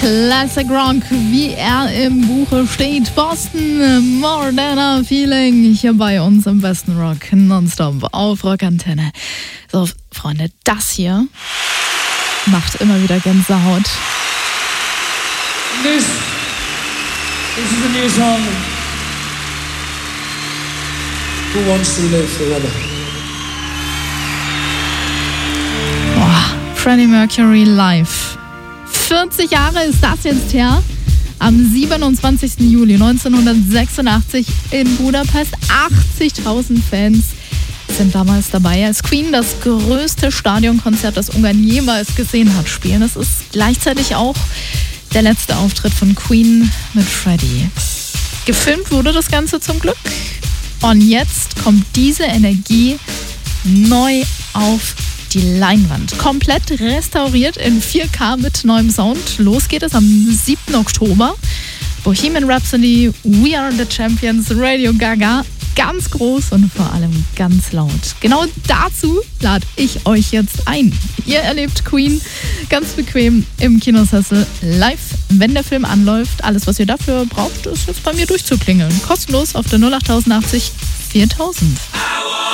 Classic Rock, wie er im Buche steht. Boston, More Than a Feeling, hier bei uns im besten Rock, nonstop auf Rockantenne. So, Freunde, das hier macht immer wieder Gänsehaut. This is a new song. Who wants to live forever? Freddie Mercury live. 40 Jahre ist das jetzt her. Am 27. Juli 1986 in Budapest. 80.000 Fans sind damals dabei, als Queen das größte Stadionkonzert, das Ungarn jemals gesehen hat, spielen. Das ist gleichzeitig auch der letzte Auftritt von Queen mit Freddie. Gefilmt wurde das Ganze zum Glück. Und jetzt kommt diese Energie neu auf die Leinwand. Komplett restauriert in 4K mit neuem Sound. Los geht es am 7. Oktober. Bohemian Rhapsody, We Are the Champions, Radio Gaga. Ganz groß und vor allem ganz laut. Genau dazu lade ich euch jetzt ein. Ihr erlebt Queen ganz bequem im Kinosessel live, wenn der Film anläuft. Alles, was ihr dafür braucht, ist jetzt bei mir durchzuklingeln. Kostenlos auf der 0880 4000.